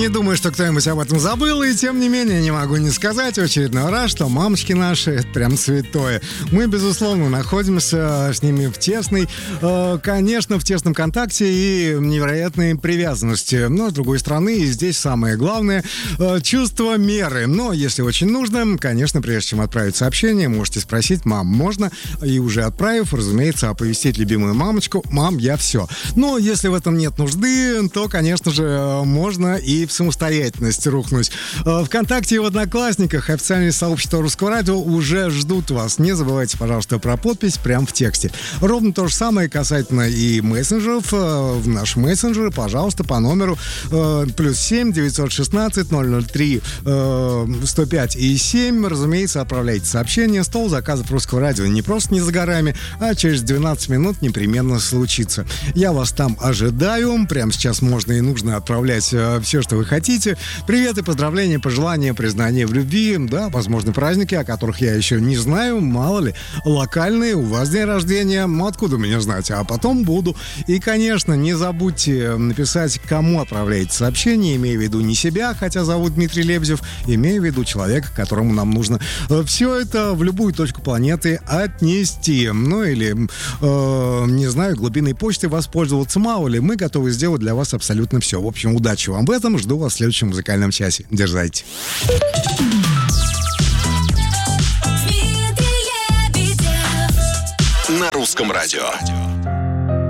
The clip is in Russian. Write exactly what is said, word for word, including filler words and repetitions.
не думаю, что кто-нибудь об этом забыл, и тем не менее не могу не сказать в очередной раз, что мамочки наши — это прям святое. Мы, безусловно, находимся с ними в тесной, э, конечно, в тесном контакте и невероятной привязанности. Но, с другой стороны, здесь самое главное э, — чувство меры. Но, если очень нужно, конечно, прежде чем отправить сообщение, можете спросить: мам, можно? И уже отправив, разумеется, оповестить любимую мамочку: мам, я все. Но если в этом нет нужды, то, конечно же, можно и в самостоятельность рухнуть. ВКонтакте и в Одноклассниках официальные сообщества Русского радио уже ждут вас. Не забывайте, пожалуйста, про подпись прямо в тексте. Ровно то же самое касательно и мессенджеров. В наш мессенджер, пожалуйста, по номеру э, плюс семь девятьсот шестнадцать ноль ноль три сто пять и семь. Разумеется, отправляйте сообщение. Стол заказов Русского радио не просто не за горами, а через двенадцать минут непременно случится. Я вас там ожидаю. Прямо сейчас можно и нужно отправлять э, все, что вы хотите. Привет и поздравления, пожелания, признания в любви. Да, возможно, праздники, о которых я еще не знаю. Мало ли, локальные, у вас день рождения. Ну, откуда меня знать? А потом буду. И, конечно, не забудьте написать, кому отправляете сообщение, имея в виду не себя, хотя зовут Дмитрий Лебедев, имея в виду человека, которому нам нужно все это в любую точку планеты отнести. Ну, или, э, не знаю, глубиной почты воспользоваться. Мало ли, мы готовы сделать для вас абсолютно все. В общем, удачи вам в этом. Жду вас в следующем музыкальном часе. Дерзайте. На Русском радио.